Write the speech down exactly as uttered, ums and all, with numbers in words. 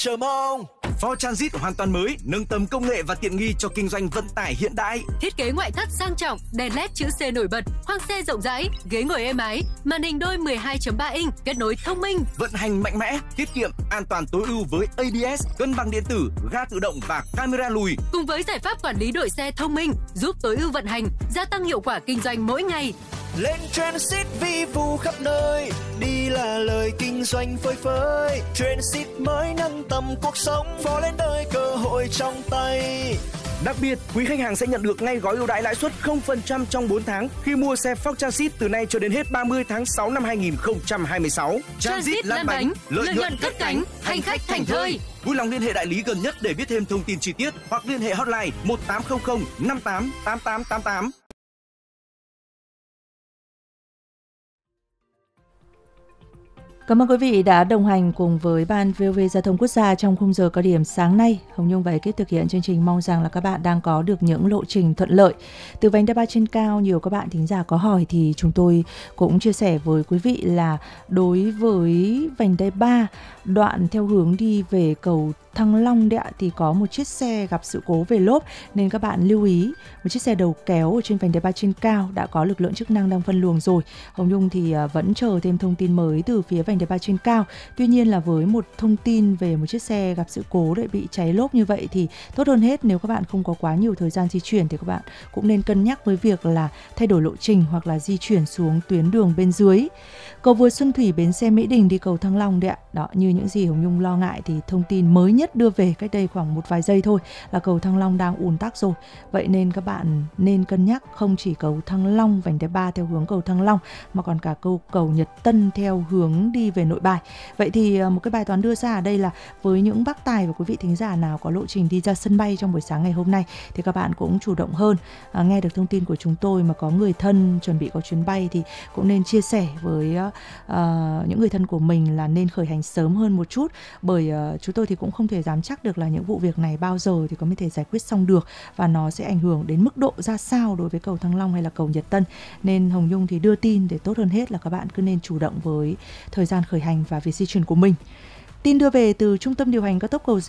Chờ mong. Ford Transit hoàn toàn mới, nâng tầm công nghệ và tiện nghi cho kinh doanh vận tải hiện đại. Thiết kế ngoại thất sang trọng, đèn led chữ C nổi bật, khoang xe rộng rãi, ghế ngồi êm ái, màn hình đôi mười hai chấm ba inch, kết nối thông minh, vận hành mạnh mẽ, tiết kiệm, an toàn tối ưu với a bê ét, cân bằng điện tử, ga tự động và camera lùi. Cùng với giải pháp quản lý đội xe thông minh, giúp tối ưu vận hành, gia tăng hiệu quả kinh doanh mỗi ngày. Lên Transit vi vu khắp nơi, đi là lời kinh doanh phơi phới. Transit mới nâng tầm cuộc sống, phó lên đời cơ hội trong tay. Đặc biệt, quý khách hàng sẽ nhận được ngay gói ưu đãi lãi suất không phần trăm trong bốn tháng khi mua xe Ford Transit từ nay cho đến hết ba mươi tháng sáu năm hai nghìn không trăm hai mươi sáu. Transit lăn bánh, lợi nhuận cất cánh, hành khách thành thơi. Vui lòng liên hệ đại lý gần nhất để biết thêm thông tin chi tiết hoặc liên hệ hotline một tám không không năm tám tám tám tám tám. Cảm ơn quý vị đã đồng hành cùng với Ban vê o vê Giao thông Quốc gia trong khung giờ cao điểm sáng nay. Hồng Nhung và ekip thực hiện chương trình mong rằng là các bạn đang có được những lộ trình thuận lợi. Từ vành đai ba trên cao, nhiều các bạn thính giả có hỏi thì chúng tôi cũng chia sẻ với quý vị là đối với vành đai ba, đoạn theo hướng đi về cầu Thăng Long đấy ạ, thì có một chiếc xe gặp sự cố về lốp nên các bạn lưu ý. Một chiếc xe đầu kéo ở trên vành đai ba trên cao đã có lực lượng chức năng đang phân luồng rồi. Hồng Nhung thì vẫn chờ thêm thông tin mới từ phía vành đai ba trên cao. Tuy nhiên là với một thông tin về một chiếc xe gặp sự cố để bị cháy lốp như vậy thì tốt hơn hết nếu các bạn không có quá nhiều thời gian di chuyển thì các bạn cũng nên cân nhắc với việc là thay đổi lộ trình hoặc là di chuyển xuống tuyến đường bên dưới. Cầu vượt Xuân Thủy bến xe Mỹ Đình đi cầu Thăng Long đấy ạ. Đó, như những gì Hồng Nhung lo ngại thì thông tin mới nhất đưa về cách đây khoảng một vài giây thôi là cầu Thăng Long đang ùn tắc rồi. Vậy nên các bạn nên cân nhắc không chỉ cầu Thăng Long vành đai ba theo hướng cầu Thăng Long mà còn cả cầu cầu Nhật Tân theo hướng đi về Nội Bài. Vậy thì một cái bài toán đưa ra ở đây là với những bác tài và quý vị thính giả nào có lộ trình đi ra sân bay trong buổi sáng ngày hôm nay thì các bạn cũng chủ động hơn, à, nghe được thông tin của chúng tôi mà có người thân chuẩn bị có chuyến bay thì cũng nên chia sẻ với uh, những người thân của mình là nên khởi hành sớm hơn một chút, bởi uh, chúng tôi thì cũng không thể dám chắc được là những vụ việc này bao giờ thì có thể giải quyết xong được và nó sẽ ảnh hưởng đến mức độ ra sao đối với cầu Thăng Long hay là cầu Nhật Tân. Nên Hồng Nhung thì đưa tin để tốt hơn hết là các bạn cứ nên chủ động với thời gian khởi hành và việc di chuyển của mình. Tin đưa về từ Trung tâm điều hành cao tốc Cầu Giấy